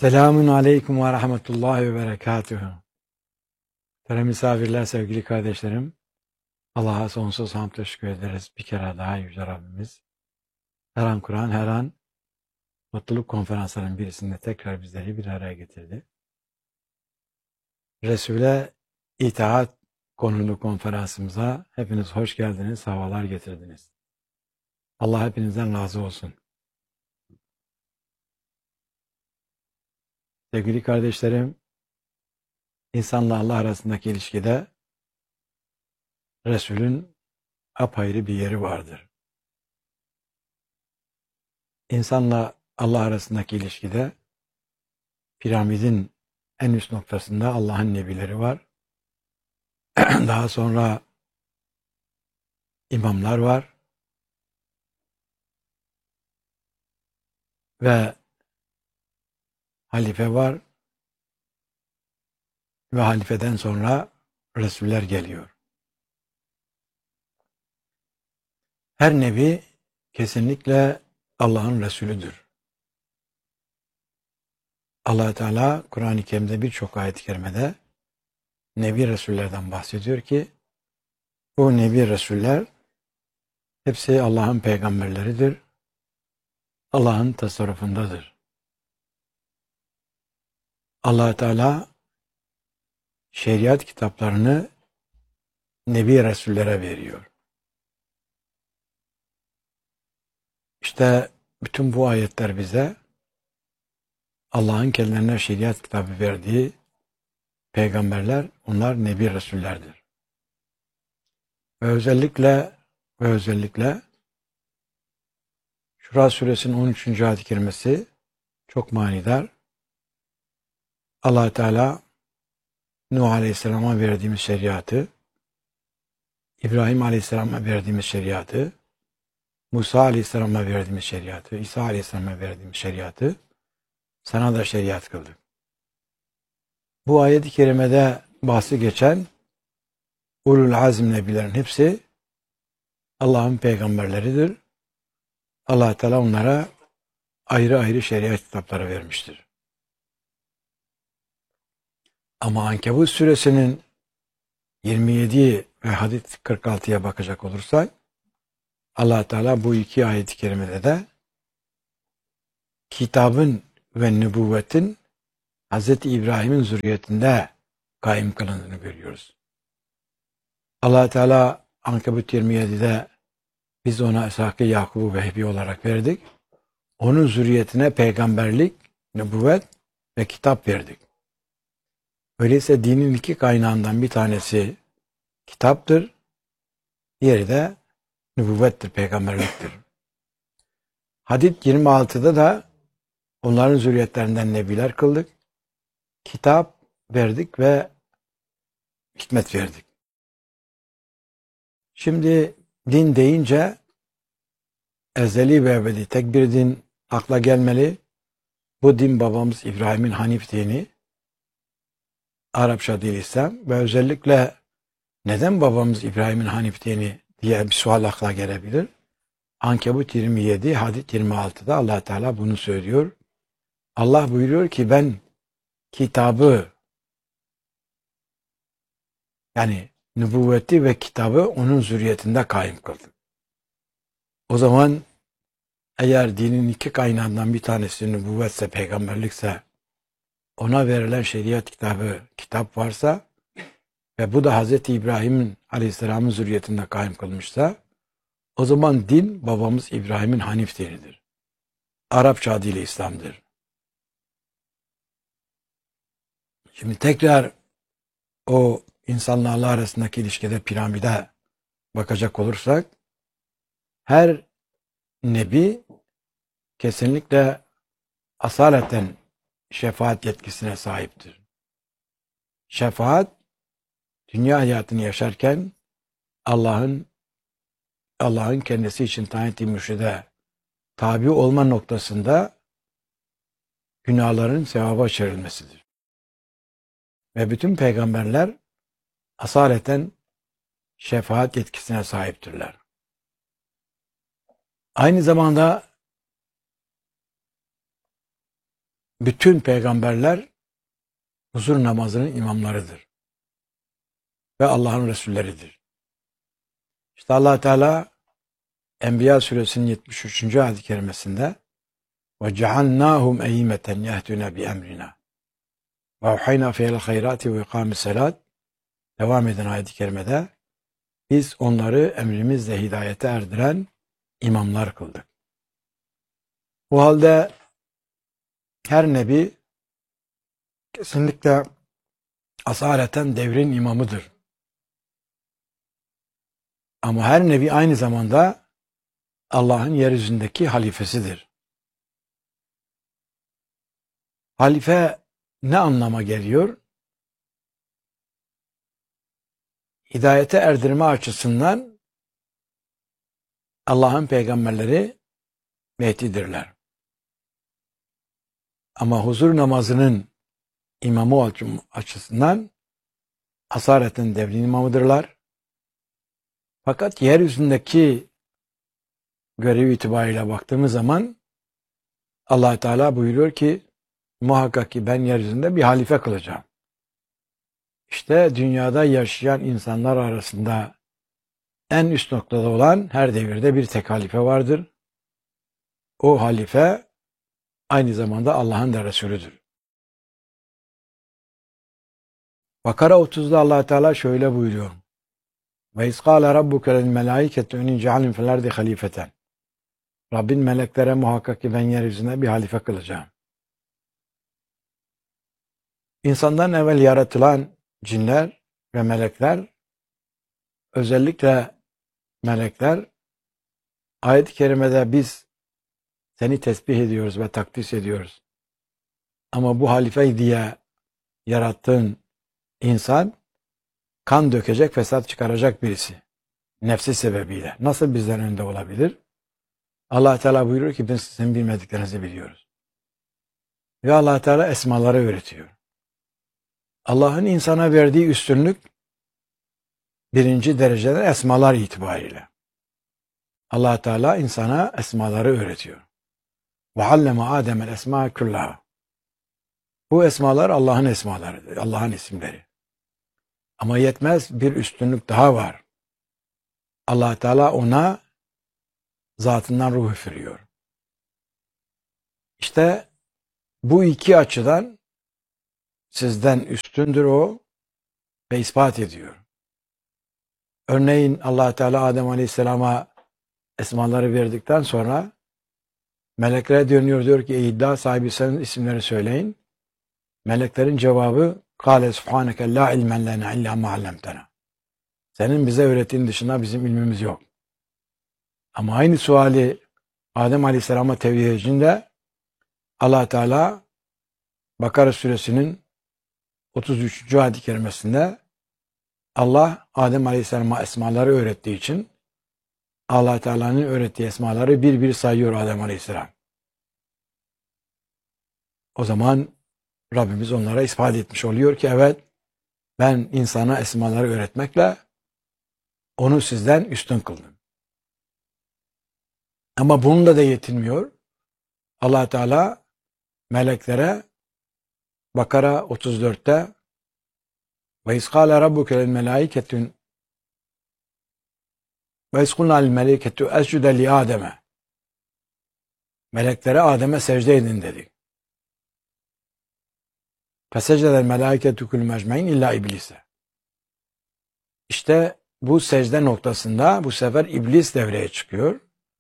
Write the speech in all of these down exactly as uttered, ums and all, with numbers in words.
Selamun aleyküm ve rahmetullahi ve berekatühü. Değerli misafirler, sevgili kardeşlerim, Allah'a sonsuz hamd teşekkür ederiz. Bir kere daha Yüce Rabbimiz, her an Kur'an, her an mutluluk konferanslarının birisinde tekrar bizleri bir araya getirdi. Resul'e itaat konulu konferansımıza hepiniz hoş geldiniz, havalar getirdiniz. Allah hepinizden razı olsun. Sevgili kardeşlerim, insanla Allah arasındaki ilişkide Resul'ün apayrı bir yeri vardır. İnsanla Allah arasındaki ilişkide piramidin en üst noktasında Allah'ın nebileri var. Daha sonra imamlar var. Ve halife var. Ve halifeden sonra Resuller geliyor. Her nebi kesinlikle Allah'ın Resulüdür. Allah Teala Kur'an-ı Kerim'de birçok ayet-i kerimede Nebi Resullerden bahsediyor ki bu Nebi Resuller hepsi Allah'ın peygamberleridir. Allah'ın tasarrufundadır. Allah Teala şeriat kitaplarını Nebi Resullere veriyor. İşte bütün bu ayetler bize Allah'ın kendilerine şeriat kitabı verdiği peygamberler, onlar Nebi Resullerdir. Ve özellikle ve özellikle Şura suresinin on üçüncü ayet-i kerimesi çok manidar. Allah Teala Nuh Aleyhisselam'a verdiğimiz şeriatı, İbrahim Aleyhisselam'a verdiğimiz şeriatı, Musa Aleyhisselam'a verdiğimiz şeriatı, İsa Aleyhisselam'a verdiğimiz şeriatı sana da şeriat kıldık. Bu ayet-i kerimede bahsi geçen ulul azm nebilerin hepsi Allah'ın peygamberleridir. Allah Teala onlara ayrı ayrı şeriat kitapları vermiştir. Ama Ankebut suresinin yirmi yedi ve hadis kırk altıya bakacak olursak Allah Teala bu iki ayet-i kerimede de kitabın ve nübüvvetin Hz. İbrahim'in zürriyetinde kaim kılındığını görüyoruz. Allah Teala Ankebut yirmi yedide biz ona İshak-ı Yakub'u Vehbi olarak verdik. Onun zürriyetine peygamberlik, nübüvvet ve kitap verdik. Öyleyse dinin iki kaynağından bir tanesi kitaptır, diğeri de nübüvvettir, peygamberliktir. Hadid yirmi altıda da onların zürriyetlerinden nebiler kıldık, kitap verdik ve hikmet verdik. Şimdi din deyince ezeli ve ebedi tek bir din akla gelmeli. Bu din babamız İbrahim'in Hanif dini, Arapça dil İslam ve özellikle neden babamız İbrahim'in Hanif dini diye bir sual akla gelebilir. Ankebut yirmi yedi, Hadid yirmi altıda Allah Teala bunu söylüyor. Allah buyuruyor ki ben kitabı, yani nübüvveti ve kitabı onun zürriyetinde kaim kıldım. O zaman eğer dinin iki kaynağından bir tanesi nübüvvetse, peygamberlikse, ona verilen şeriat kitabı, kitap varsa ve bu da Hz. İbrahim'in Aleyhisselam'ın zürriyetinde kaim kılmışsa, o zaman din babamız İbrahim'in Hanif dinidir. Arapça dili İslam'dır. Şimdi tekrar o insanla Allah arasındaki ilişkide piramide bakacak olursak, her nebi kesinlikle asaleten şefaat yetkisine sahiptir. Şefaat, dünya hayatını yaşarken Allah'ın Allah'ın kendisi için tayin ettiği mürşide tabi olma noktasında günahların sevaba çevrilmesidir. Ve bütün peygamberler asaleten şefaat yetkisine sahiptirler. Aynı zamanda bütün peygamberler huzur namazının imamlarıdır. Ve Allah'ın Resulleridir. İşte Allah Teala Enbiya suresinin yetmiş üçüncü ayet-i kerimesinde وَجَعَلْنَاهُمْ اَيِّمَةً يَهْدُونَ بِأَمْرِنَا وَاَوْحَيْنَا فِيهِ الْخَيْرَاتِ وَاِقَامِ السَّلَاتِ Devam eden ayet-i kerimede biz onları emrimizle hidayete erdiren imamlar kıldık. Bu halde her nebi kesinlikle asaleten devrin imamıdır. Ama her nebi aynı zamanda Allah'ın yeryüzündeki halifesidir. Halife ne anlama geliyor? Hidayete erdirme açısından Allah'ın peygamberleri Mehdi'dirler. Ama huzur namazının imamı açısından asareten devrin imamıdırlar. Fakat yeryüzündeki görevi itibariyle baktığımız zaman Allah Teala buyuruyor ki muhakkak ki ben yeryüzünde bir halife kılacağım. İşte dünyada yaşayan insanlar arasında en üst noktada olan her devirde bir tek halife vardır. O halife aynı zamanda Allah'ın da Resulüdür. Bakara otuzda Allah Teala şöyle buyuruyor. Ve izkâle rabbuke lil melâiketi inni cealin fil ardi halifeten. Rabbin meleklere muhakkak ki ben yeryüzüne bir halife kılacağım. İnsandan evvel yaratılan cinler ve melekler, özellikle melekler, ayet-i kerimede biz seni tesbih ediyoruz ve takdis ediyoruz. Ama bu halife diye yarattığın insan kan dökecek, fesat çıkaracak birisi. Nefsi sebebiyle. Nasıl bizden önde olabilir? Allah Teala buyuruyor ki biz sizin bilmediklerinizi biliyoruz. Ve Allah Teala esmaları öğretiyor. Allah'ın insana verdiği üstünlük birinci derecede esmalar itibariyle. Allah Teala insana esmaları öğretiyor. Ve alleme Adem'el esma kullaha. Bu esmalar Allah'ın esmalarıdır, Allah'ın isimleri. Ama yetmez, bir üstünlük daha var. Allah Teala ona zatından ruh üfürüyor. İşte bu iki açıdan sizden üstündür o ve ispat ediyor. Örneğin Allah Teala Adem Aleyhisselam'a esmaları verdikten sonra meleklere dönüyor, diyor ki ey iddia sahibiyseniz isimleri söyleyin. Meleklerin cevabı Kâle subhaneke la ilmen lena illa ma allamtena. Senin bize öğrettiğin dışında bizim ilmimiz yok. Ama aynı suali Adem Aleyhisselam'a tevih edince Allah Teala Bakara suresinin otuz üçüncü ayet-i kerimesinde Allah Adem Aleyhisselam'a esmaları öğrettiği için Allah Teala'nın öğrettiği esmaları bir bir sayıyor Adem Aleyhisselam. O zaman Rabbimiz onlara ispat etmiş oluyor ki evet ben insana esmaları öğretmekle onu sizden üstün kıldım. Ama bununla da yetinmiyor. Allah Teala meleklere Bakara otuz dörtte ve izkâle rabbuke lil melâiketün ve izkulnâ lil melâiketu escüde li Adem'e. Meleklere Adem'e secde edin dedik. Fesecdel melâiketu kullu mecmain illa iblise. İşte bu secde noktasında bu sefer iblis devreye çıkıyor.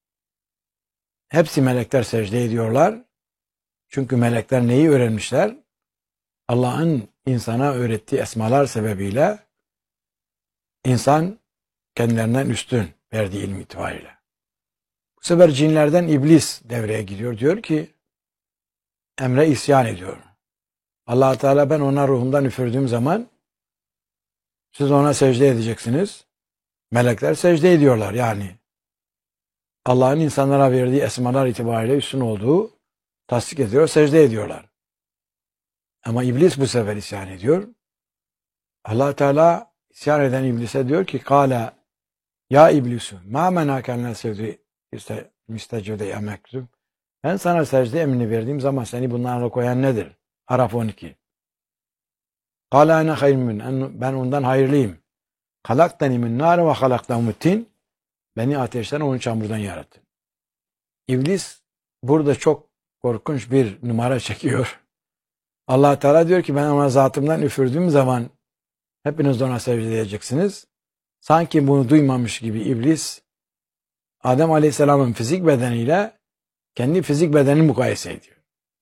Hepsi melekler secde ediyorlar. Çünkü melekler neyi öğrenmişler? Allah'ın insana öğrettiği esmalar sebebiyle insan kendilerinden üstün verdiği ilim itibariyle. Bu sefer cinlerden iblis devreye giriyor. Diyor ki emre isyan ediyor. Allah Teala ben ona ruhumdan üfürdüğüm zaman siz ona secde edeceksiniz. Melekler secde ediyorlar yani. Allah'ın insanlara verdiği esmalar itibariyle üstün olduğu tasdik ediyor, secde ediyorlar. Ama iblis bu sefer isyan ediyor. Allah Teala isyan eden iblise diyor ki kâle ya iblisu ma menâken la sevdi müstecide emektüm Ben sana secde emrini verdiğim zaman seni bunlarla koyan nedir? Araf on iki. Kâle ene hayrun, ben ondan hayırlıyım. Halaktani min nâr ve halaktahu min tin. Beni ateşten, onu çamurdan yarattın. İblis burada çok korkunç bir numara çekiyor. Allah Teala diyor ki ben ona zatımdan üfürdüğüm zaman hepiniz ona secde edeceksiniz. Sanki bunu duymamış gibi iblis Adem Aleyhisselam'ın fizik bedeniyle kendi fizik bedenini mukayese ediyor.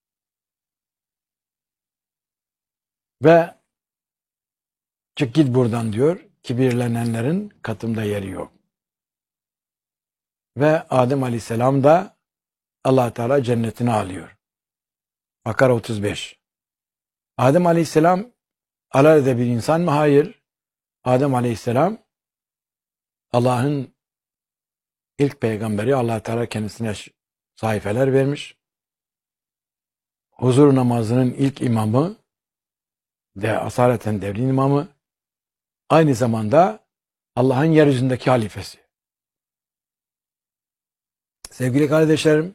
Ve çık git buradan diyor. Kibirlenenlerin katımda yeri yok. Ve Adem Aleyhisselam da Allah Teala cennetine alıyor. Bakara otuz beş. Adem Aleyhisselam alelade bir insan mı? Hayır. Adem Aleyhisselam Allah'ın ilk peygamberi. Allah Teala kendisine sayfeler vermiş. Huzur namazının ilk imamı de asaleten devrin imamı. Aynı zamanda Allah'ın yeryüzündeki halifesi. Sevgili kardeşlerim,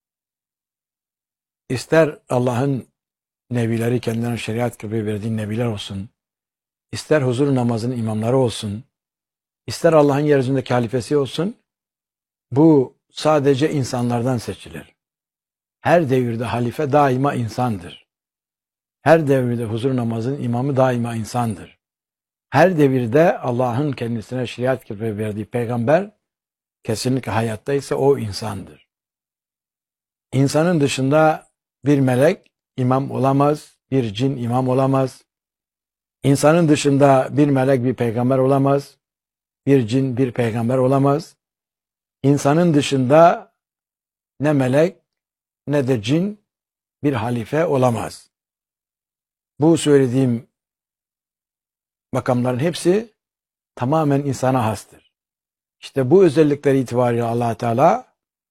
ister Allah'ın nebileri kendilerine şeriat gibi verdiği nebiler olsun, ister huzur namazının imamları olsun, ister Allah'ın yeryüzündeki halifesi olsun, bu sadece insanlardan seçilir. Her devirde halife daima insandır. Her devirde huzur namazının imamı daima insandır. Her devirde Allah'ın kendisine şeriat gibi verdiği peygamber kesinlikle hayattaysa o insandır. İnsanın dışında bir melek imam olamaz, bir cin imam olamaz. İnsanın dışında bir melek bir peygamber olamaz, bir cin bir peygamber olamaz. İnsanın dışında ne melek ne de cin bir halife olamaz. Bu söylediğim makamların hepsi tamamen insana hastır. İşte bu özellikler itibariyle Allah Teala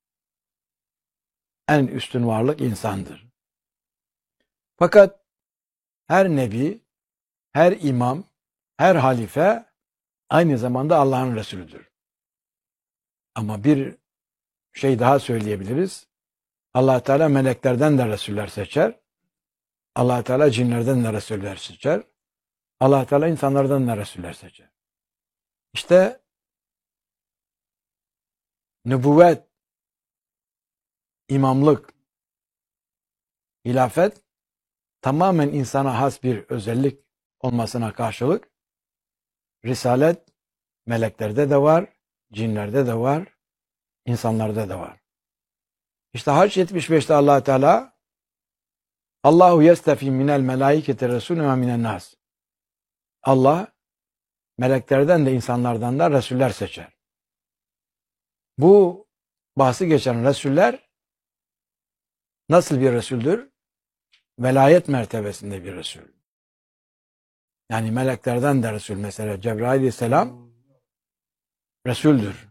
en üstün varlık insandır. Fakat her nebi, her imam, her halife aynı zamanda Allah'ın Resulüdür. Ama bir şey daha söyleyebiliriz. Allah Teala meleklerden de Resuller seçer. Allah Teala cinlerden de Resuller seçer. Allah Teala insanlardan da Resuller seçer. İşte nübüvvet, imamlık, hilafet tamamen insana has bir özellik olmasına karşılık risalet meleklerde de var, cinlerde de var, insanlarda da var. İşte Hac yetmiş beşte Allah Teala Allahu yestefi minel melaiketi resulü ve minen nas. Allah meleklerden de insanlardan da resuller seçer. Bu bahsi geçen resuller nasıl bir resuldür? Velayet mertebesinde bir resul. Yani meleklerden de resul. Mesela Cebrail aleyhisselam resuldür.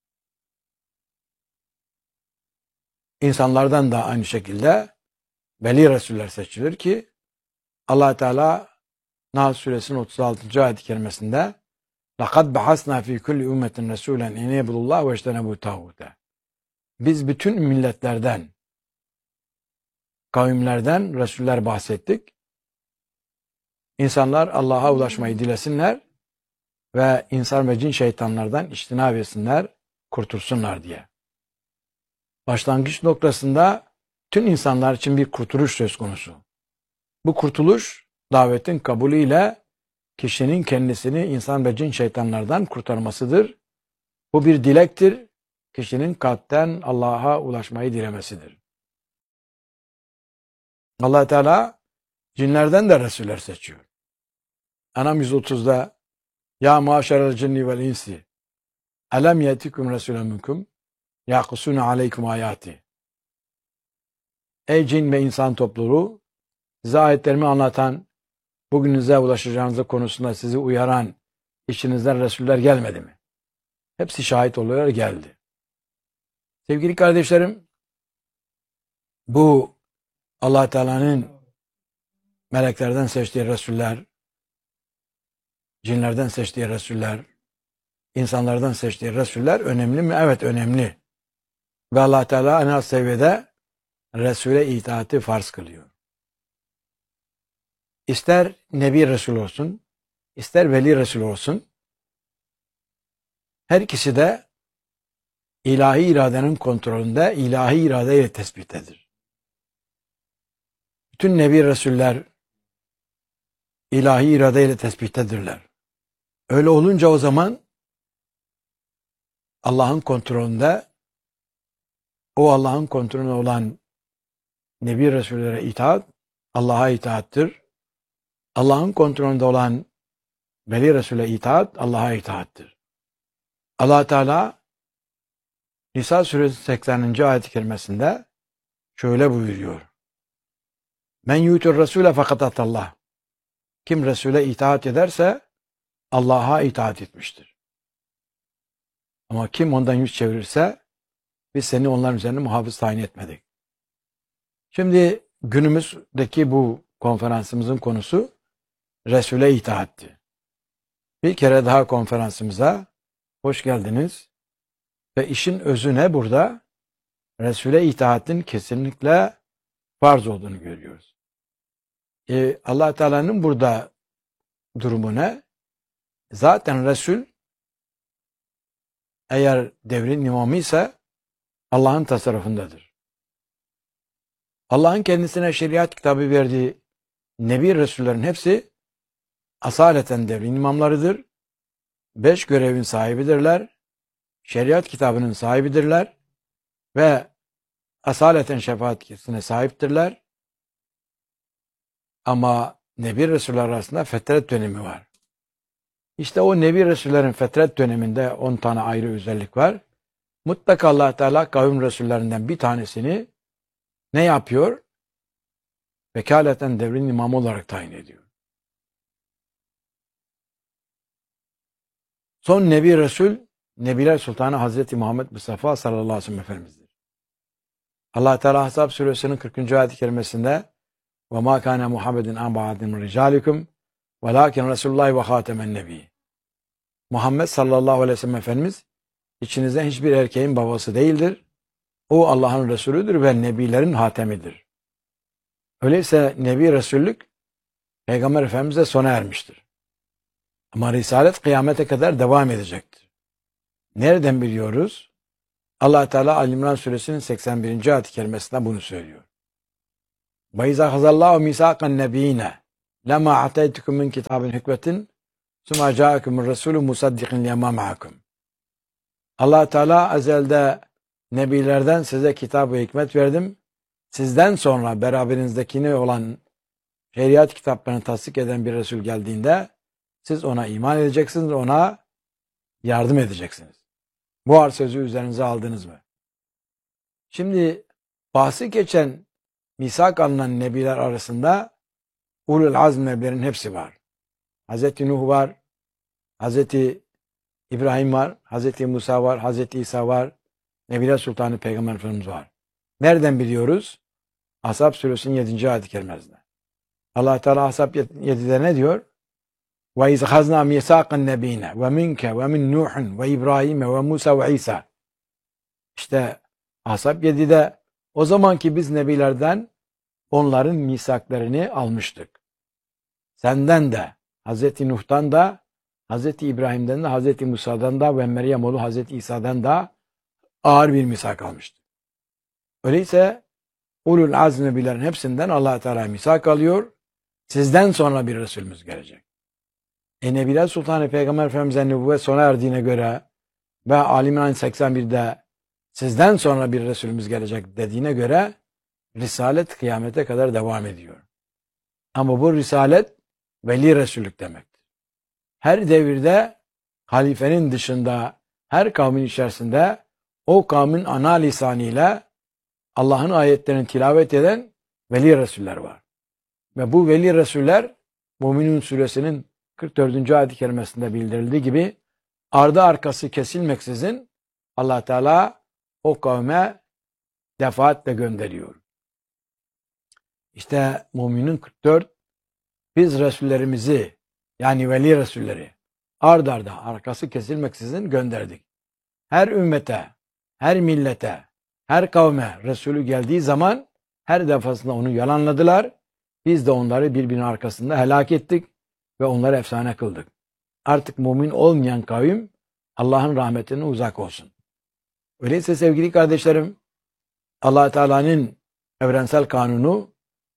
İnsanlardan da aynı şekilde veli resuller seçilir ki Allah Teala Nahl suresinin otuz altıncı ayet-i kerimesinde لَقَدْ بَحَسْنَا ف۪ي كُلِّ اُمَّةٍ رَسُولًا اِنْ يَبُدُ اللّٰهُ وَاَجْتَنَبُوا تَاغُوتَ. Biz bütün milletlerden, kavimlerden resuller bahsettik. İnsanlar Allah'a ulaşmayı dilesinler ve insan ve cin şeytanlardan içtinab etsinler, kurtulsunlar diye. Başlangıç noktasında tüm insanlar için bir kurtuluş söz konusu. Bu kurtuluş davetin kabulüyle kişinin kendisini insan ve cin şeytanlardan kurtarmasıdır. Bu bir dilektir. Kişinin kalpten Allah'a ulaşmayı dilemesidir. Allah Teala cinlerden de resuller seçiyor. Anam yüz otuzda Ya maşerel cinni vel insi elem yetikum resulun minkum yakusune aleykum ayati. Ey cin ve insan topluluğu, size ayetlerimi anlatan, bugünüze ulaşacağınız konusunda sizi uyaran içinizden resuller gelmedi mi? Hepsi şahit oluyor, geldi. Sevgili kardeşlerim, bu Allah Teala'nın meleklerden seçtiği resuller, cinlerden seçtiği resuller, insanlardan seçtiği resuller önemli mi? Evet, önemli. Ve Allah Teala en az seviyede Resul'e itaati farz kılıyor. İster Nebi Resul olsun, ister Veli Resul olsun, her ikisi de ilahi iradenin kontrolünde, ilahi iradeyle tespittedir. Bütün Nebi Resuller ilahi iradeyle tespittedirler. Öyle olunca o zaman Allah'ın kontrolünde, o Allah'ın kontrolünde olan Nebi Resullere itaat, Allah'a itaattir. Allah'ın kontrolünde olan Veli Resul'e itaat, Allah'a itaattir. Allah Teala Nisa suresi sekseninci ayet-i kerimesinde şöyle buyuruyor. Men yutur Resul'e fakat atallah. Kim Resul'e itaat ederse Allah'a itaat etmiştir. Ama kim ondan yüz çevirirse biz seni onların üzerine muhafız tayin etmedik. Şimdi günümüzdeki bu konferansımızın konusu Resul'e itaatti. Bir kere daha konferansımıza hoş geldiniz. Ve işin özü ne burada? Resul'e itaatin kesinlikle farz olduğunu görüyoruz. Ee, Allah Teala'nın burada durumu ne? Zaten Resul eğer devrin imamı ise Allah'ın tasarrufundadır. Allah'ın kendisine şeriat kitabı verdiği Nebi Resullerin hepsi asaleten devrin imamlarıdır. Beş görevin sahibidirler. Şeriat kitabının sahibidirler. Ve asaleten şefaat yetkisine sahiptirler. Ama Nebi Resuller arasında fetret dönemi var. İşte o Nebi Resullerin fetret döneminde on tane ayrı özellik var. Mutlaka Allah Teala kavim Resullerinden bir tanesini ne yapıyor? Vekaleten devrin imamı olarak tayin ediyor. Son Nebi Resul, Nebiler Sultanı Hazreti Muhammed Mustafa sallallahu aleyhi ve sellem Efendimiz'dir. Allah Teala Ahzab suresinin kırkıncı ayet-i kerimesinde وَمَا كَانَ مُحَمَّدٍ أَنْبَعَدٍ مِنْ رِجَالِكُمْ وَلَاكِنْ رَسُولُ اللّٰهِ وَخَاتَمَ النَّبِيِّ. Muhammed sallallahu aleyhi ve sellem Efendimiz içinizden hiçbir erkeğin babası değildir. O Allah'ın Resulüdür ve Nebilerin hatemidir. Öyleyse Nebi Resullük Peygamber Efendimiz'e sona ermiştir. Ama Risalet kıyamete kadar devam edecektir. Nereden biliyoruz? Allah Teala Ali İmran suresinin seksen birinci ayet-i kerimesinde bunu söylüyor. وَاِذَا خَزَ اللّٰهُ مِسَاقَ النَّب۪ينَ لَمَا عَتَيْتُكُمْ مِنْ كِتَابٍ حِكْمَةٍ ثُمَّ جَاءَكُمُ الرَّسُولُ مُصَدِّقٍ لِمَا مَعَكُمْ. Allah Teala ezelde nebilerden size kitab ve hikmet verdim. Sizden sonra beraberinizdekini olan şeriat kitaplarını tasdik eden bir Resul geldiğinde siz ona iman edeceksiniz, ona yardım edeceksiniz. Bu ar sözü üzerinize aldınız mı? Şimdi bahsi geçen misak alınan nebiler arasında ulul azm nebilerin hepsi var. Hazreti Nuh var, Hazreti İbrahim var, Hazreti Musa var, Hazreti İsa var, Nebiler Sultanı Peygamber Efendimiz var. Nereden biliyoruz? Ahzab suresinin yedinci ayet-i kerimesinde. Allah Teala Ahzab yedide ne diyor? وَاِذْ خَزْنَا مِيسَاقَ النَّب۪ينَ وَمِنْكَ وَمِنْ نُوحٍ وَاِبْرَاهِيمَ وَمُوسَى وَعِيسَى. İşte Ahzab yedide o zamanki biz nebilerden onların misaklarını almıştık. Senden de, Hazreti Nuh'tan da, Hazreti İbrahim'den de, Hazreti Musa'dan da ve Meryem oğlu Hazreti İsa'dan da ağır bir misak almıştık. Öyleyse ulul azm nebilerin hepsinden Allah Teala misak alıyor. Sizden sonra bir Resulümüz gelecek. E Nebiler Sultanı Peygamber Efendimiz'e nübüvvet sona erdiğine göre ve Ali İmran seksen birde sizden sonra bir Resulümüz gelecek dediğine göre Risalet kıyamete kadar devam ediyor. Ama bu Risalet Veli Resullük demektir. Her devirde halifenin dışında her kavmin içerisinde o kavmin ana lisanıyla Allah'ın ayetlerini tilavet eden Veli Resuller var. Ve bu Veli Resuller Müminun suresinin kırk dördüncü ayet-i kerimesinde bildirildiği gibi ardı arkası kesilmeksizin Allah Teala o kavme defaatle gönderiyor. İşte Müminun kırk dört biz Resullerimizi yani Veli Resulleri ard arda arkası kesilmeksizin gönderdik. Her ümmete, her millete, her kavme Resulü geldiği zaman Her defasında onu yalanladılar. Biz de onları birbirinin arkasında helak ettik ve onları efsane kıldık. Artık mümin olmayan kavim Allah'ın rahmetine uzak olsun. Öyleyse sevgili kardeşlerim, Allah Teala'nın evrensel kanunu,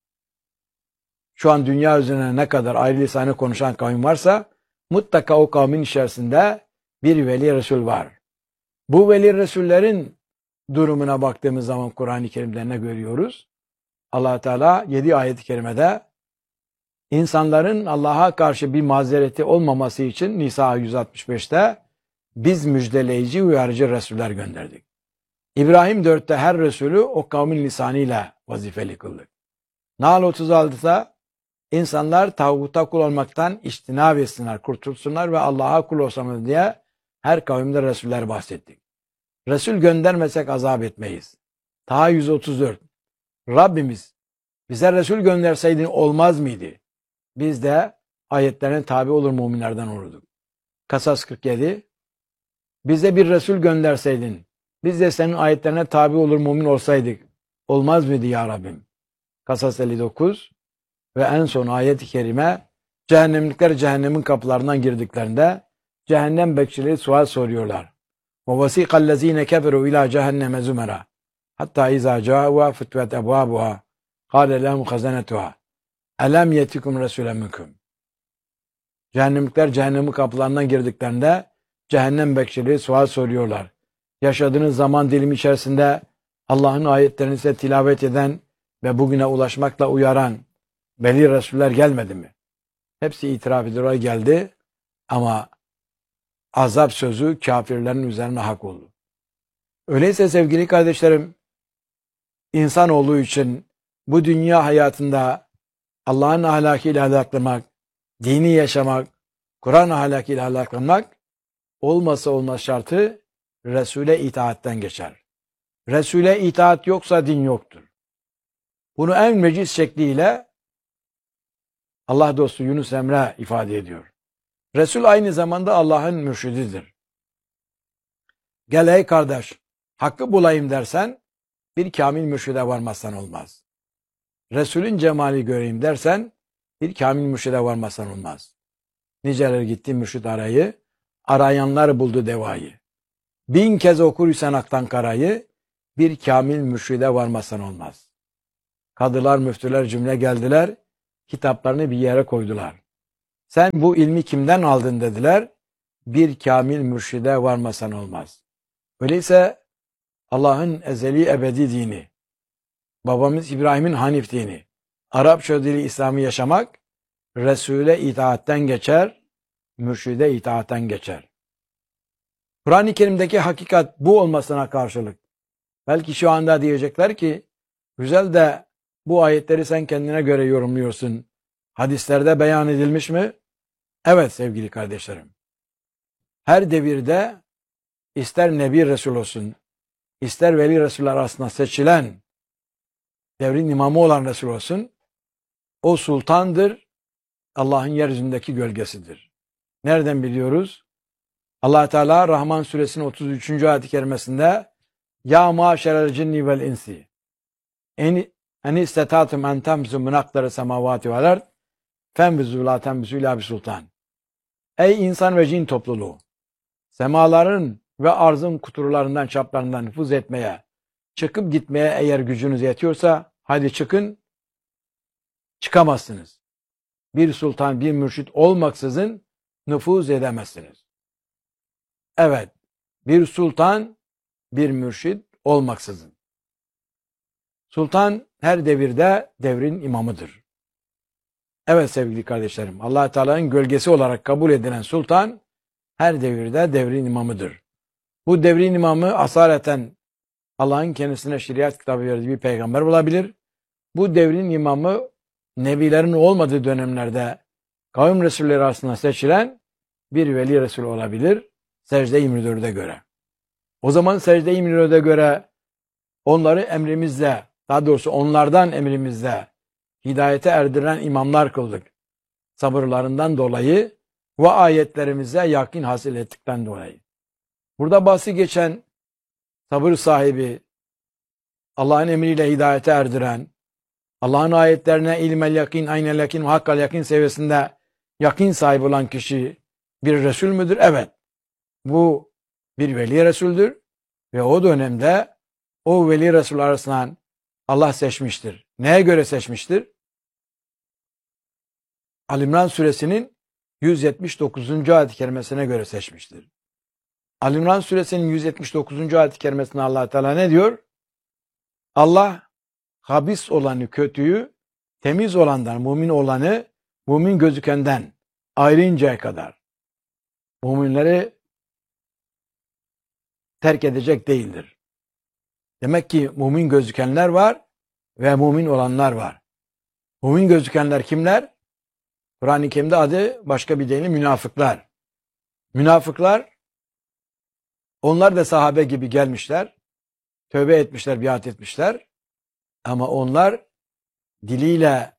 şu an dünya üzerine ne kadar ayrı lisanı konuşan kavim varsa mutlaka o kavmin içerisinde bir veli resul var. Bu veli resullerin durumuna baktığımız zaman Kur'an-ı Kerim'de ne görüyoruz? Allah Teala yedi ayet-i kerimede insanların Allah'a karşı bir mazereti olmaması için Nisa yüz altmış beşte biz müjdeleyici, uyarıcı resuller gönderdik. İbrahim dörtte her resulü o kavmin lisanıyla vazifeli kıldık. Nahl otuz altıda insanlar tağuta kul olmaktan içtinab etsinler, kurtulsunlar ve Allah'a kul olsunlar diye her kavimde resuller bahsettik. Resul göndermesek azap etmeyiz. Taha yüz otuz dört. Rabbimiz bize Resul gönderseydin olmaz mıydı? Biz de ayetlerine tabi olur müminlerden olurduk. Kasas kırk yedi. Bize bir Resul gönderseydin, biz de senin ayetlerine tabi olur mümin olsaydık, olmaz mıydı ya Rabbim? Kasas elli dokuz. Ve en son ayet-i kerime, cehennemlikler cehennemin kapılarından girdiklerinde, cehennem bekçileri sual soruyorlar. وَوَسِيقَ الَّذ۪ينَ كَفَرُوا اِلٰى جَهَنَّمَ زُمَرًا حَتَّى اِذَا جَاءُوا فُتْوَتْ اَبْوَابُهَا قَالَ لَهُمْ خَزَنَتُهَا اَلَمْ يَتِكُمْ رَسُولًا مِنْكُمْ. Cehennemlikler cehennemin kapılarından girdiklerinde cehennem bekçileri sual soruyorlar. Yaşadığınız zaman dilimi içerisinde Allah'ın ayetlerini size tilavet eden ve bugüne ulaşmakla uyaran veli Resuller gelmedi mi? Hepsi itiraf ediyor, geldi ama azap sözü kafirlerin üzerine hak oldu. Öyleyse sevgili kardeşlerim, insanoğlu için bu dünya hayatında Allah'ın ahlakıyla ahlaklanmak, dini yaşamak, Kur'an ahlakıyla ahlaklanmak olmasa olmaz şartı Resul'e itaatten geçer. Resul'e itaat yoksa din yoktur. Bunu en veciz şekliyle Allah dostu Yunus Emre ifade ediyor. Resul aynı zamanda Allah'ın mürşididir. Gel ey kardeş, hakkı bulayım dersen bir kamil mürşide varmazsan olmaz. Resulün cemali göreyim dersen bir kamil mürşide varmazsan olmaz. Niceler gitti mürşid arayı, arayanlar buldu devayı. Bin kez okursan aktan karayı, bir kamil mürşide varmazsan olmaz. Kadılar, müftüler cümle geldiler, kitaplarını bir yere koydular. Sen bu ilmi kimden aldın dediler, bir kamil mürşide varmasan olmaz. Öyleyse Allah'ın ezeli ebedi dini, babamız İbrahim'in Hanif dini, Arapça dili İslam'ı yaşamak, Resul'e itaatten geçer, mürşide itaatten geçer. Kur'an-ı Kerim'deki hakikat bu olmasına karşılık, belki şu anda diyecekler ki, güzel de bu ayetleri sen kendine göre yorumluyorsun. Hadislerde beyan edilmiş mi? Evet sevgili kardeşlerim. Her devirde ister Nebi Resul olsun, ister Veli Resuller arasında seçilen devrin imamı olan Resul olsun, o sultandır, Allah'ın yeryüzündeki gölgesidir. Nereden biliyoruz? Allah Teala Rahman suresinin otuz üçüncü ayet-i kerimesinde Ya maşerel cinni vel insi en istetatum en temzu min akdari semavati vel ard fenvizu la temvizu ila bi sultan. Ey insan ve cin topluluğu, semaların ve arzın kuturlarından, çaplarından nüfuz etmeye, çıkıp gitmeye eğer gücünüz yetiyorsa hadi çıkın, çıkamazsınız. Bir sultan, bir mürşit olmaksızın nüfuz edemezsiniz. Evet, bir sultan, bir mürşit olmaksızın. Sultan her devirde devrin imamıdır. Evet sevgili kardeşlerim, Allah Teala'nın gölgesi olarak kabul edilen sultan her devirde devrin imamıdır. Bu devrin imamı asaleten Allah'ın kendisine şeriat kitabı verdiği bir peygamber olabilir. Bu devrin imamı nebilerin olmadığı dönemlerde kavim resulleri arasında seçilen bir veli resul olabilir. Secde yirmi dörde göre. O zaman secde yirmi dörde göre onları emrimizle, daha doğrusu onlardan emrimizle hidayete erdiren imamlar kıldık. Sabırlarından dolayı ve ayetlerimize yakin hasil ettikten dolayı. Burada bahsi geçen sabır sahibi, Allah'ın emriyle hidayete erdiren, Allah'ın ayetlerine ilmel yakin, aynel yakin, hakkal yakin seviyesinde yakin sahibi olan kişi bir Resul müdür? Evet. Bu bir veli Resul'dür ve o dönemde o veli Resul arasından Allah seçmiştir. Neye göre seçmiştir? Ali İmran suresinin yüz yetmiş dokuzuncu ayet-i kerimesine göre seçmiştir. Ali İmran suresinin yüz yetmiş dokuzuncu ayet-i kerimesinde Allah Teala ne diyor? Allah habis olanı, kötüyü, temiz olandan, mümin olanı, mümin gözükenden ayrıncaya kadar müminleri terk edecek değildir. Demek ki mümin gözükenler var ve mümin olanlar var. Mümin gözükenler kimler? Kur'an-ı Kerim'de adı başka bir deyimle münafıklar. Münafıklar, onlar da sahabe gibi gelmişler, tövbe etmişler, biat etmişler. Ama onlar diliyle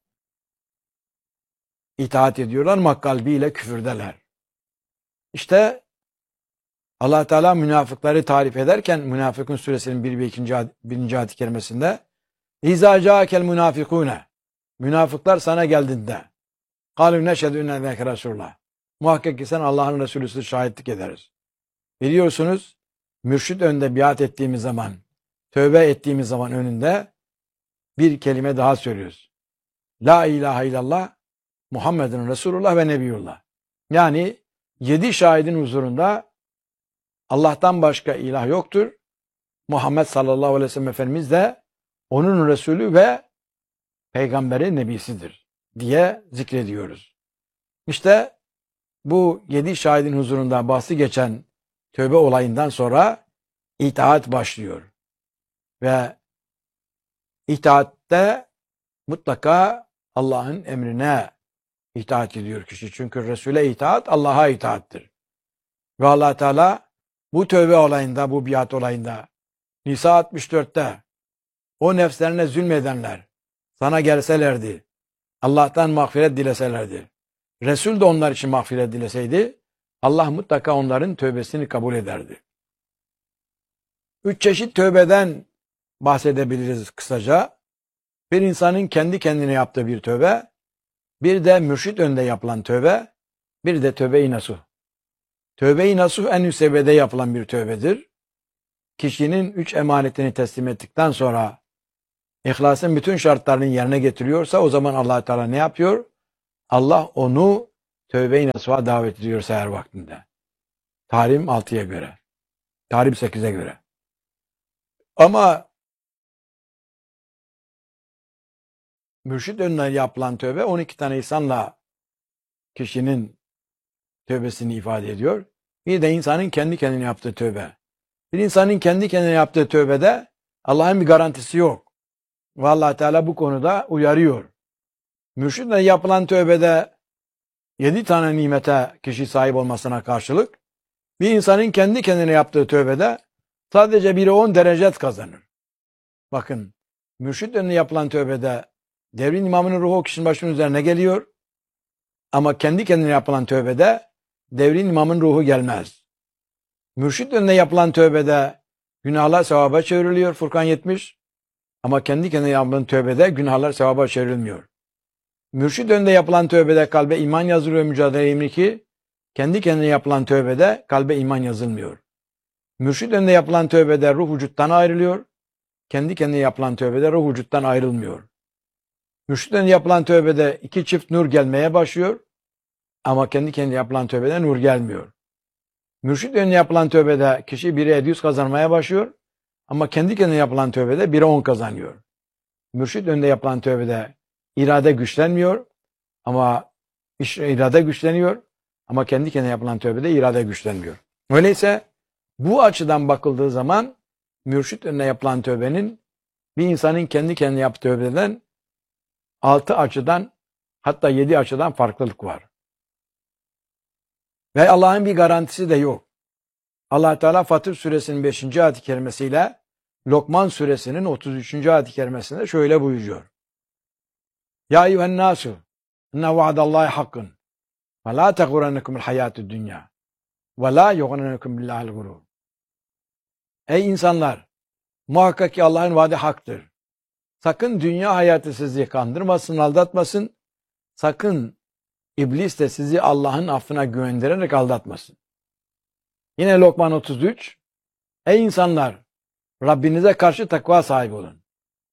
itaat ediyorlar ama kalbiyle küfürdeler. İşte Allah Teala münafıkları tarif ederken Münafıkun suresinin bir ve ikinci birinci ayet-i kerimesinde İzâ câkel münafıkûne, münafıklar sana geldiğinde kâlû neşhedü enneke Resulullah, muhakkak ki sen Allah'ın Resulüsün, şahitlik ederiz. Biliyorsunuz, mürşid önünde biat ettiğimiz zaman, tövbe ettiğimiz zaman önünde bir kelime daha söylüyoruz. La ilahe illallah Muhammedun Resulullah ve Nebiyullah. Yani yedi şahidin huzurunda Allah'tan başka ilah yoktur. Muhammed sallallahu aleyhi ve sellem Efendimiz de onun Resulü ve peygamberi, nebisidir diye zikrediyoruz. İşte bu yedi şahidin huzurunda bahsi geçen tövbe olayından sonra itaat başlıyor. Ve itaatte mutlaka Allah'ın emrine itaat ediyor kişi. Çünkü Resul'e itaat Allah'a itaattir. Ve Allah Teala bu tövbe olayında, bu biat olayında Nisa altmış dörtte o nefslerine zulmedenler sana gelselerdi, Allah'tan mağfiret dileselerdi, Resul de onlar için mağfiret dileseydi, Allah mutlaka onların tövbesini kabul ederdi. Üç çeşit tövbeden bahsedebiliriz kısaca. Bir insanın kendi kendine yaptığı bir tövbe, bir de mürşit önünde yapılan tövbe, bir de tövbe-i nasuh. Tövbe-i nasuh en üst seviyede yapılan bir tövbedir. Kişinin üç emanetini teslim ettikten sonra ihlasın bütün şartlarını yerine getiriyorsa o zaman Allah Teala ne yapıyor? Allah onu tövbe-i nasuh'a davet ediyor seher vaktinde. Tahrim altıya göre. Tahrim sekize göre. Ama mürşit önüne yapılan tövbe on iki tane insanla kişinin tövbesini ifade ediyor. Bir de insanın kendi kendine yaptığı tövbe. Bir insanın kendi kendine yaptığı tövbede Allah'ın bir garantisi yok. Ve Allah Teala bu konuda uyarıyor. Mürşitle yapılan tövbede yedi tane nimete kişi sahip olmasına karşılık bir insanın kendi kendine yaptığı tövbede sadece biri on derecet kazanır. Bakın, mürşit önüne yapılan tövbede devrin imamının ruhu o kişinin başının üzerine geliyor. Ama kendi kendine yapılan tövbede devrin imamın ruhu gelmez. Mürşit önüne yapılan tövbede günahlar sevaba çevriliyor. Furkan yetmiş. Ama kendi kendine yapılan tövbede günahlar sevaba çevrilmiyor. Mürşit önünde yapılan tövbede kalbe iman yazılıyor. Mücadele yirmi iki. Kendi kendine yapılan tövbede kalbe iman yazılmıyor. Mürşit önünde yapılan tövbede ruh vücuttan ayrılıyor. Kendi kendine yapılan tövbede ruh vücuttan ayrılmıyor. Mürşit önünde yapılan tövbede iki çift nur gelmeye başlıyor. Ama kendi kendine yapılan tövbede nur gelmiyor. Mürşit önüne yapılan tövbede kişi bire yedi yüz kazanmaya başlıyor. Ama kendi kendine yapılan tövbede bire on kazanıyor. Mürşit önünde yapılan tövbede irade güçlenmiyor. Ama irade güçleniyor. Ama kendi kendine yapılan tövbede irade güçlenmiyor. Öyleyse bu açıdan bakıldığı zaman mürşit önüne yapılan tövbenin bir insanın kendi kendine yaptığı tövbeden altı açıdan hatta yedi açıdan farklılık var. Ve Allah'ın bir garantisi de yok. Allah Teala Fatır suresinin beşinci ayet-i kerimesiyle Lokman suresinin otuz üçüncü ayet-i kerimesinde şöyle buyuruyor. Ya eyyühen nasu inne vaadallahi hakkın ve la tegurennekumul hayatü dünya ve la yuğrennekum billahil gurur. Ey insanlar! Muhakkak ki Allah'ın vaadi haktır. Sakın dünya hayatı sizi kandırmasın, aldatmasın. Sakın iblis de sizi Allah'ın affına güvendirerek aldatmasın. Yine Lokman otuz üç. Ey insanlar! Rabbinize karşı takva sahibi olun.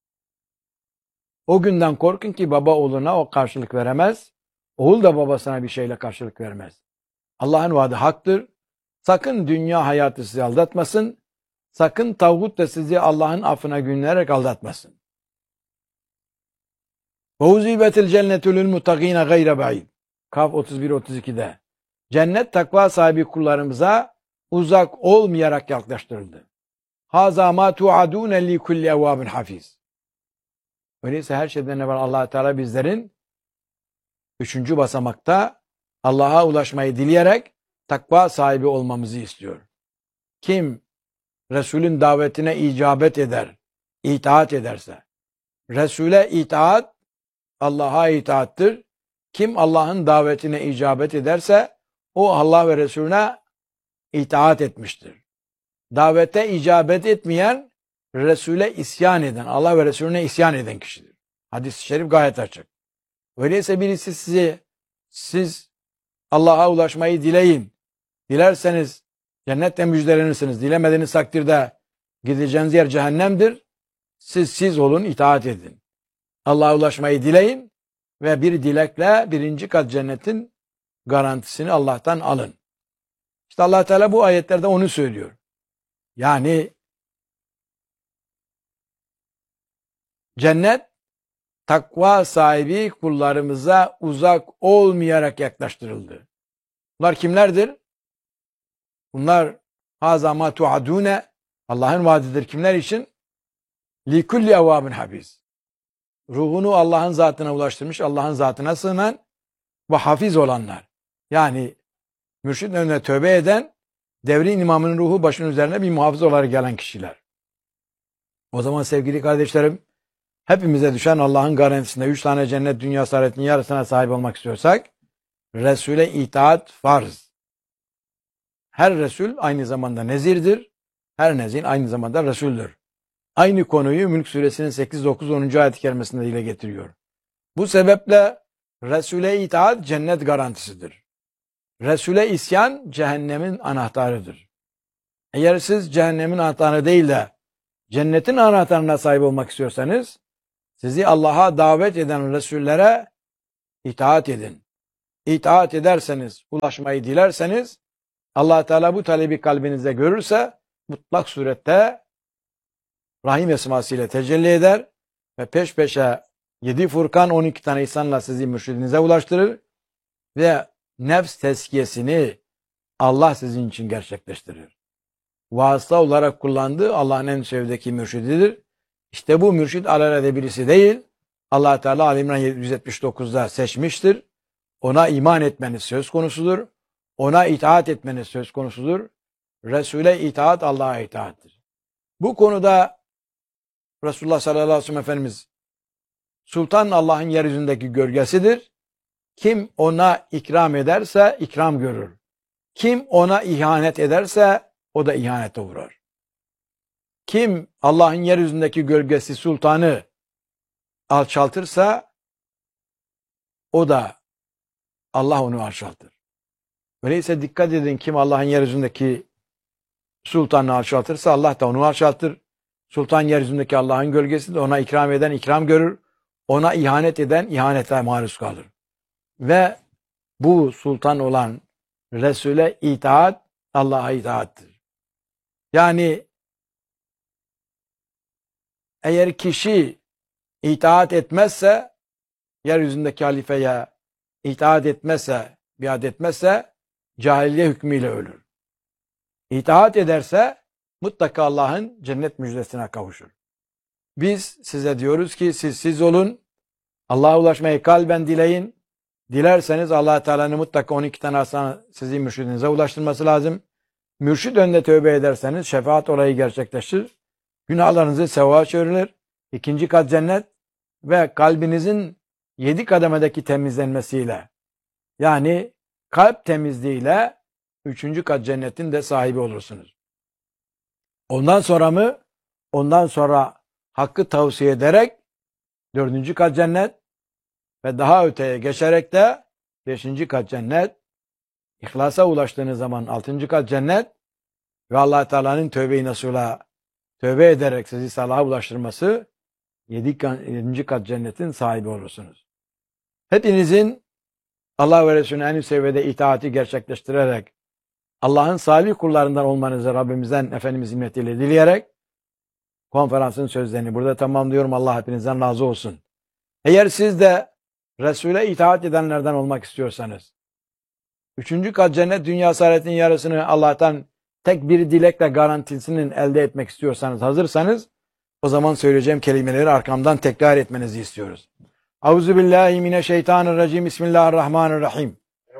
O günden korkun ki baba oğluna o karşılık veremez. Oğul da babasına bir şeyle karşılık vermez. Allah'ın vaadi haktır. Sakın dünya hayatı sizi aldatmasın. Sakın tağut da sizi Allah'ın affına güvenerek aldatmasın. وَوْزِيبَتِ الْجَنَّةُ لِلْمُتَّقِينَ غَيْرَ بَعِيدٍ Kaf otuz bir otuz iki'de. Cennet takva sahibi kullarımıza uzak olmayarak yaklaştırıldı. Haza ma tuadun li kulli evvabin hafiz. Öyleyse her şeyden evvel Allah Teala bizlerin üçüncü basamakta Allah'a ulaşmayı dileyerek takva sahibi olmamızı istiyor. Kim Resulün davetine icabet eder, itaat ederse, Resul'e itaat Allah'a itaattir. Kim Allah'ın davetine icabet ederse o Allah ve Resulüne itaat etmiştir. Davete icabet etmeyen, Resul'e isyan eden, Allah ve Resulüne isyan eden kişidir. Hadis-i şerif gayet açık. Öyleyse birisi sizi, siz Allah'a ulaşmayı dileyin. Dilerseniz cennette müjdelenirsiniz. Dilemediğiniz takdirde gideceğiniz yer cehennemdir. Siz siz olun, itaat edin. Allah'a ulaşmayı dileyin ve bir dilekle birinci kat cennetin garantisini Allah'tan alın. İşte Allah Teala bu ayetlerde onu söylüyor. Yani cennet takva sahibi kullarımıza uzak olmayarak yaklaştırıldı. Bunlar kimlerdir? Bunlar haza ma tuadune Allah'ın vaadidir kimler için? Li kulli evvabin hafiz. Ruhunu Allah'ın zatına ulaştırmış, Allah'ın zatına sığınan ve hafiz olanlar. Yani mürşid önüne tövbe eden, devrin imamının ruhu başının üzerine bir muhafız olarak gelen kişiler. O zaman sevgili kardeşlerim, hepimize düşen Allah'ın garantisinde üç tane cennet dünya saadetinin yarısına sahip olmak istiyorsak, Resul'e itaat farz. Her Resul aynı zamanda nezirdir. Her nezir aynı zamanda Resul'dür. Aynı konuyu Mülk Suresinin sekiz, dokuz, onuncu ayet-i kerimesinde dile getiriyor. Bu sebeple Resul'e itaat cennet garantisidir. Resul'e isyan cehennemin anahtarıdır. Eğer siz cehennemin anahtarı değil de cennetin anahtarına sahip olmak istiyorsanız sizi Allah'a davet eden Resullere itaat edin. İtaat ederseniz, ulaşmayı dilerseniz Allah Teala bu talebi kalbinizde görürse mutlak surette Rahim esmasıyla tecelli eder ve peş peşe yedi Furkan on iki tane ihsanla sizi mürşidinize ulaştırır ve nefs tezkiyesini Allah sizin için gerçekleştirir. Vasıta olarak kullandığı Allah'ın en sevdiği mürşididir. İşte bu mürşid alelade birisi değil. Allah Teala Ali İmran yüz yetmiş dokuz'da seçmiştir. Ona iman etmeniz söz konusudur. Ona itaat etmeniz söz konusudur. Resul'e itaat Allah'a itaattir. Bu konuda Resulullah sallallahu aleyhi ve sellem Efendimiz Sultan Allah'ın yeryüzündeki gölgesidir. Kim ona ikram ederse ikram görür. Kim ona ihanet ederse o da ihanete uğrar. Kim Allah'ın yeryüzündeki gölgesi sultanı alçaltırsa o da Allah onu alçaltır. Öyleyse dikkat edin, kim Allah'ın yeryüzündeki sultanı alçaltırsa Allah da onu alçaltır. Sultan yeryüzündeki Allah'ın gölgesi de ona ikram eden ikram görür. Ona ihanet eden ihanete maruz kalır. Ve bu sultan olan Resul'e itaat Allah'a itaattir. Yani eğer kişi itaat etmezse, yeryüzündeki halifeye itaat etmezse, biat etmezse cahiliye hükmüyle ölür. İtaat ederse mutlaka Allah'ın cennet müjdesine kavuşur. Biz size diyoruz ki siz siz olun, Allah'a ulaşmayı kalben dileyin. Dilerseniz Allah Teala'nın mutlaka on iki tane aslan sizi mürşidinize ulaştırması lazım. Mürşid önünde tövbe ederseniz şefaat olayı gerçekleşir. Günahlarınızı sevaba çevrilir. İkinci kat cennet ve kalbinizin yedi kademedeki temizlenmesiyle, yani kalp temizliğiyle üçüncü kat cennetin de sahibi olursunuz. Ondan sonra mı? Ondan sonra hakkı tavsiye ederek Dördüncü kat cennet ve daha öteye geçerek de beşinci kat cennet. İhlasa ulaştığınız zaman altıncı kat cennet ve Allah Teala'nın tövbe-i nasuha, tövbe ederek sizi salaha ulaştırması yedinci kat cennetin sahibi olursunuz. Hepinizin Allah ve Resulüne en üst seviyede itaati gerçekleştirerek Allah'ın salih kullarından olmanızı Rabbimizden Efendimiz himmetiyle dileyerek konferansın sözlerini burada tamamlıyorum. Allah hepinizden razı olsun. Eğer siz de Resul'e itaat edenlerden olmak istiyorsanız, üçüncü kat cennet dünya saadetin yarısını Allah'tan tek bir dilekle garantisinin elde etmek istiyorsanız, hazırsanız, o zaman söyleyeceğim kelimeleri arkamdan tekrar etmenizi istiyoruz. Euzubillahimineşşeytanirracim. Bismillahirrahmanirrahim.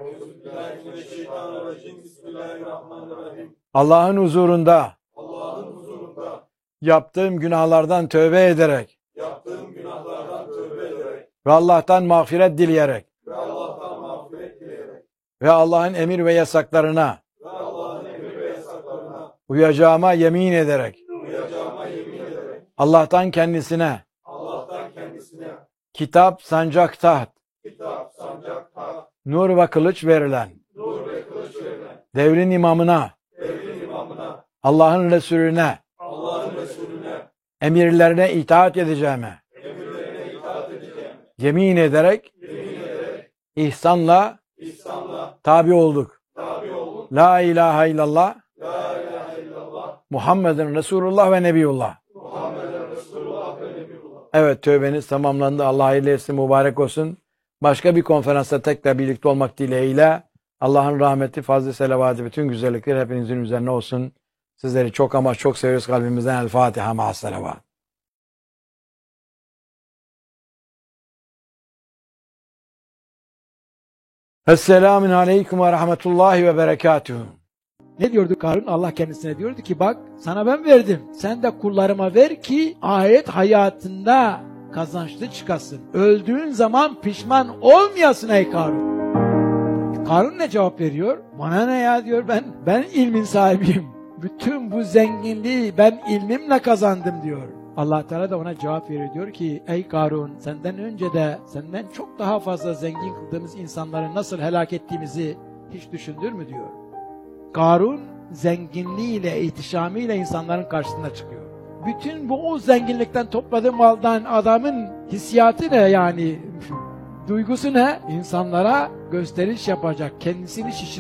Allah'ın huzurunda, Allah'ın huzurunda yaptığım günahlardan tövbe ederek, yaptığım günahlardan tövbe ederek ve Allah'tan mağfiret dileyerek ve Allah'tan mağfiret dileyerek ve Allah'ın emir ve yasaklarına ve Allah'ın emir ve yasaklarına uyacağıma yemin ederek, uyacağıma yemin ederek Allah'tan kendisine Allah'tan kendisine kitap, sancak, taht, kitap, sancak, taht, nur ve kılıç verilen nur ve kılıç verilen devrin imamına, devrin imamına, Allah'ın Resulüne, Allah'ın Resulüne, emirlerine itaat edeceğime emirlerine itaat edeceğim. yemin ederek Yemin ederek ihsanla İslam'la tabi olduk. tabi olduk. La ilahe illallah La ilahe illallah Muhammeden Resulullah ve Nebiyullah. Muhammeden Resulullah ve Nebiyullah. Evet, tövbeniz tamamlandı. Allah hayırlı etsin, mübarek olsun. Başka bir konferansta tekrar birlikte olmak dileğiyle Allah'ın rahmeti, fazla selavatı, bütün güzellikler hepinizin üzerine olsun. Sizleri çok ama çok seviyoruz kalbimizden. El Fatiha ma'as selavat. Esselamun aleyküm ve rahmetullahi ve berekatuhu. Ne diyordu Karun? Allah kendisine diyordu ki bak sana ben verdim. Sen de kullarıma ver ki ahiret hayatında kazançlı çıkasın. Öldüğün zaman pişman olmayasın ey Karun. Karun ne cevap veriyor? Bana ne ya diyor, ben ben ilmin sahibiyim. Bütün bu zenginliği ben ilmimle kazandım diyor. Allah Teala da ona cevap veriyor, diyor ki ey Karun, senden önce de senden çok daha fazla zengin kıldığımız insanları nasıl helak ettiğimizi hiç düşündün mü diyor. Karun zenginliğiyle, ihtişamıyla insanların karşısına çıkıyor. Bütün bu o zenginlikten topladığı maldan adamın hissiyatı ne yani? Duygusu ne? İnsanlara gösteriş yapacak, kendisini şişirecek.